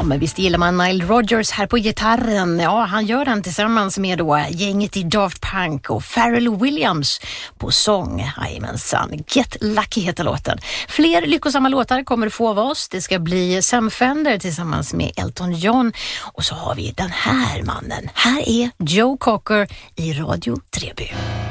Ja, men visst gillar man Nile Rodgers här på gitarren. Ja, han gör den tillsammans med då gänget i Daft Punk och Pharrell Williams på sång. Jajamensan, Get Lucky heter låten. Fler lyckosamma låtar kommer du få av oss. Det ska bli Sam Fender tillsammans med Elton John. Och så har vi den här mannen. Här är Joe Cocker i Radio Treby.